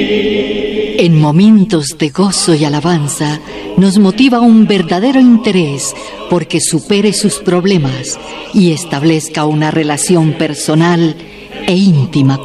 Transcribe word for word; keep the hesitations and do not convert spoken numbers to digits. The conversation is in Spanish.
En momentos de gozo y alabanza, nos motiva un verdadero interés porque supere sus problemas y establezca una relación personal e íntima